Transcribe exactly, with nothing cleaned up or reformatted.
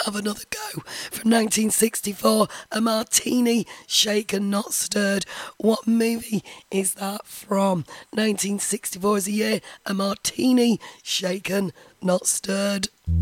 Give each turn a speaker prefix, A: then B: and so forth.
A: have another go. From nineteen sixty-four, A Martini Shaken Not Stirred. What movie is that from? nineteen sixty-four is the year A Martini Shaken Not Stirred.